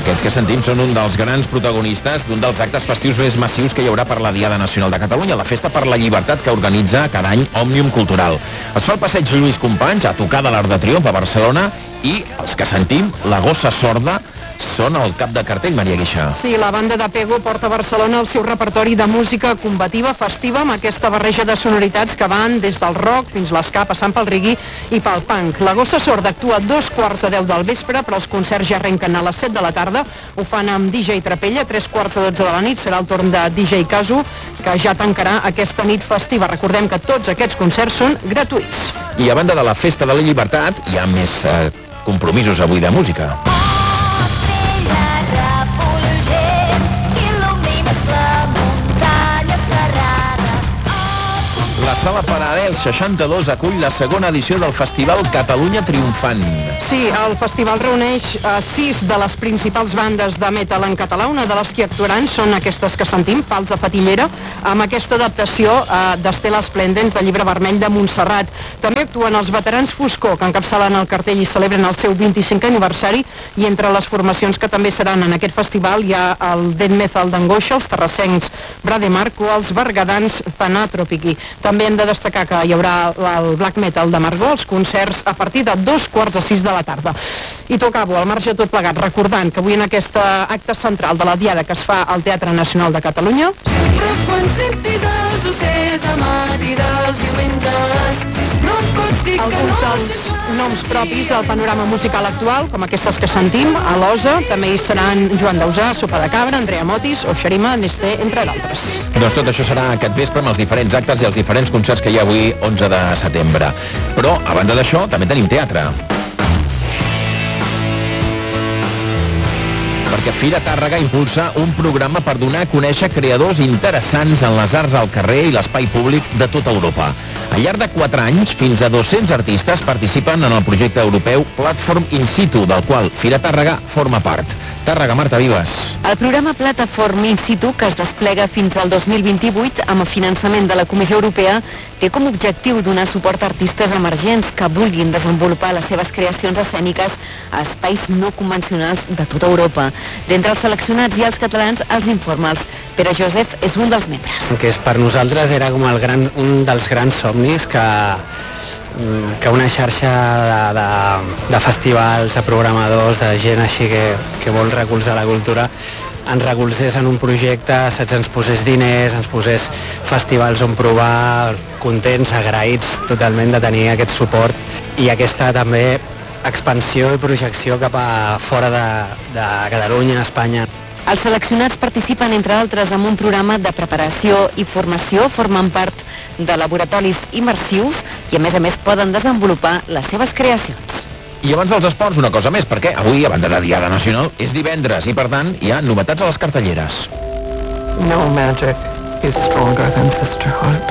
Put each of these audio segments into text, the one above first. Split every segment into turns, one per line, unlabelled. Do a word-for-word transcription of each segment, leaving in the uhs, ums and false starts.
Aquests que sentim són un dels grans protagonistes d'un dels actes festius més massius que hi haurà per la Diada Nacional de Catalunya, la Festa per la Llibertat que organitza cada any Òmnium Cultural. Es fa el passeig Lluís Companys, a tocar de l'Arc de Triomf a Barcelona, i els que sentim, la Gossa Sorda, són el cap de cartell, Maria Guixa.
Sí, la banda de Pego porta a Barcelona el seu repertori de música combativa, festiva, amb aquesta barreja de sonoritats que van des del rock fins l'esca, passant pel reggae i pel punk. La Gossa Sorda actua a dos quarts de deu del vespre, però els concerts ja arrenquen a les set de la tarda. Ho fan amb D J Trapella, a tres quarts de dotze de la nit. Serà el torn de D J Casu, que ja tancarà aquesta nit festiva. Recordem que tots aquests concerts són gratuïts.
I a banda de la Festa de la Llibertat, hi ha més eh, compromisos avui de música. La Sala Paral·lel seixanta-dos acull la segona edició del Festival Catalunya Triomfant.
Sí, el festival reuneix eh, sis de les principals bandes de metal en català. Una de les que actuaran són aquestes que sentim, Falsa Fatillera, amb aquesta adaptació eh, d'Estela Esplendens, del Llibre Vermell de Montserrat. També actuen els veterans Foscor, que encapçalen el cartell i celebren el seu vint-i-cinquè aniversari, i entre les formacions que també seran en aquest festival hi ha el Death Metal d'Angoixa, els terrassencs Brademar o els bergadans Thanatropiqui. També hem de destacar que hi haurà el Black Metal de Margó, els concerts a partir de dos quarts de sis de la tarda. I t'ho acabo, al marge de tot plegat, recordant que avui en aquest acte central de la Diada que es fa al Teatre Nacional de Catalunya... Però quan sentis els ocells a matí dels diumenges, no et pots dir que no... Alguns dels noms propis del panorama musical actual, com aquestes que sentim, a l'Osa, també hi seran Joan Dausà, Sopa de Cabra, Andrea Motis o Xerima Nesté, entre d'altres.
Doncs tot això serà aquest vespre amb els diferents actes i els diferents concerts que hi ha avui, onze de setembre. Però, a banda d'això, també tenim teatre. Perquè Fira Tàrrega impulsa un programa per donar a conèixer creadors interessants en les arts al carrer i l'espai públic de tota Europa. Al llarg de quatre anys, fins a dos-cents artistes participen en el projecte europeu Platform In Situ, del qual Fira Tàrrega forma part. Tàrrega, Marta Vives.
El programa Platform In Situ, que es desplega fins al dos mil vint-i-vuit amb finançament de la Comissió Europea, té com a objectiu donar suport a artistes emergents que vulguin desenvolupar les seves creacions escèniques a espais no convencionals de tota Europa. D'entre els seleccionats i els catalans, els informals. Pere Josep és un dels membres.
Que és, per nosaltres era com el gran, un dels grans somnis que, que una xarxa de, de, de festivals, de programadors, de gent així que, que vol recolzar la cultura, ens recolzés en un projecte, saps, ens posés diners, ens posés festivals on provar, contents, agraïts totalment de tenir aquest suport i aquesta també expansió i projecció cap a fora de, de Catalunya, Espanya.
Els seleccionats participen, entre altres, en un programa de preparació i formació, formen part de laboratoris immersius i, a més a més, poden desenvolupar les seves creacions.
I abans dels esports, una cosa més, perquè avui, a banda de Diada Nacional, és divendres i, per tant, hi ha novetats a les cartelleres.
No magic is stronger than sisterhood.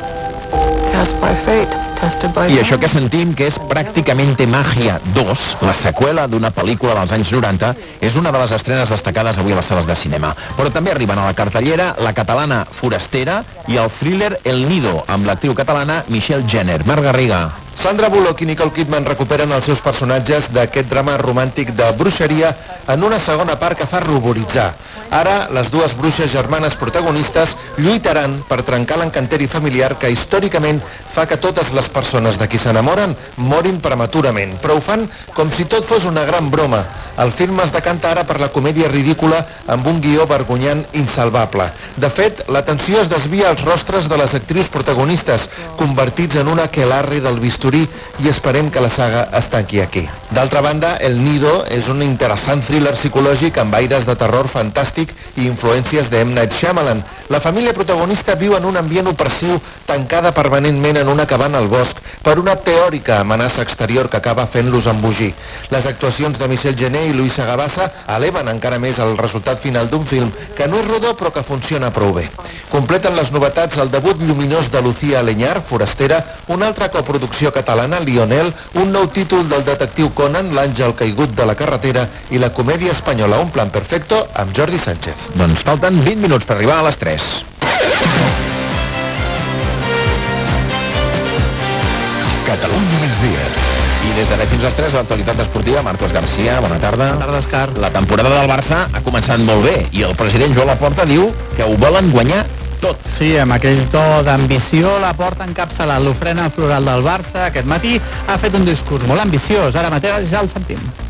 Cast by fate.
I això que sentim, que és Pràcticamente Magia dos, la seqüela d'una pel·lícula dels anys noranta, és una de les estrenes destacades avui a les sales de cinema. Però també arriben a la cartellera la catalana Forastera i el thriller El Nido, amb l'actriu catalana Michelle Jenner. Marc Garriga.
Sandra Bullock i Nicole Kidman recuperen els seus personatges d'aquest drama romàntic de bruixeria en una segona part que fa ruboritzar. Ara, les dues bruixes germanes protagonistes lluitaran per trencar l'encanteri familiar que històricament fa que totes les persones de qui s'enamoren morin prematurament, però ho fan com si tot fos una gran broma. El film es decanta ara per la comèdia ridícula amb un guió vergonyant insalvable. De fet, l'atenció es desvia als rostres de les actrius protagonistes, convertits en una aquelarre del bisturí, i esperem que la saga es tanqui aquí. D'altra banda, El Nido és un interessant thriller psicològic amb aires de terror fantàstic i influències de M. Night Shyamalan. La família protagonista viu en un ambient opressiu, tancada permanentment en una cabana al bosc per una teòrica amenaça exterior que acaba fent-los embogir. Les actuacions de Michelle Jenner i Luisa Gabassa eleven encara més el resultat final d'un film que no és rodó però que funciona prou bé. Completen les novetats el debut lluminós de Lucía Aleñar, Forastera, una altra coproducció catalana, Lionel, un nou títol del detectiu Conan, L'àngel caigut de la carretera, i la comèdia espanyola Un plan perfecto amb Jordi Sánchez.
Doncs falten vint minuts per arribar a les tres.
Catalunya migdia.
I des d'ara fins a les tres, l'actualitat esportiva, Marcos García, bona tarda.
Bona tarda, Òscar.
La temporada del Barça ha començat molt bé i el president Joan Laporta diu que ho volen guanyar tot.
Sí, amb aquell to d'ambició, Laporta ha encapçalat l'ofrena floral del Barça. Aquest matí ha fet un discurs molt ambiciós, ara mateix ja el sentim.